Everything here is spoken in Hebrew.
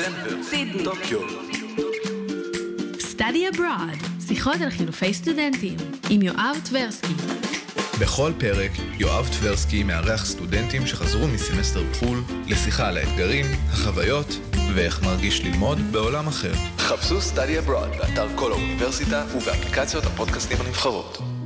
דנבר, סידני, טוקיו. Study Abroad, שיחות על חילופי סטודנטים, עם יואב טברסקי. בכל פרק, יואב טברסקי מארח סטודנטים שחזרו מסמסטר בחול לשיחה על האתגרים, החוויות ואיך מרגיש ללמוד בעולם אחר. חפשו Study Abroad באתר כל האוניברסיטה ובאפליקציות הפודקאסטים הנבחרות.